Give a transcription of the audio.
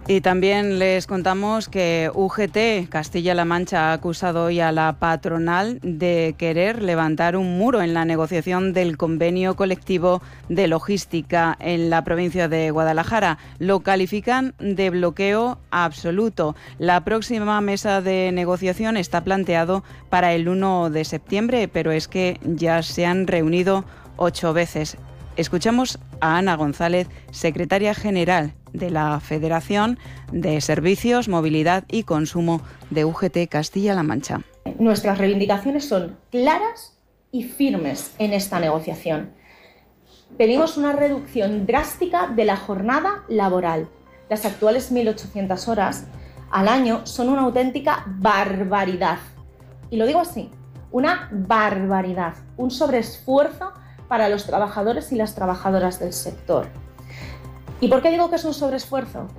Y también les contamos que UGT Castilla-La Mancha ha acusado hoy a la patronal de querer levantar un muro en la negociación del convenio colectivo de logística en la provincia de Guadalajara. Lo califican de bloqueo absoluto. La próxima mesa de negociación está planteado para el 1 de septiembre, pero es que ya se han reunido 8 veces. Escuchamos a Ana González, secretaria general de la Federación de Servicios, Movilidad y Consumo de UGT Castilla-La Mancha. Nuestras reivindicaciones son claras y firmes en esta negociación. Pedimos una reducción drástica de la jornada laboral. Las actuales 1.800 horas al año son una auténtica barbaridad. Y lo digo así, una barbaridad, un sobreesfuerzo para los trabajadores y las trabajadoras del sector. ¿Y por qué digo que es un sobreesfuerzo?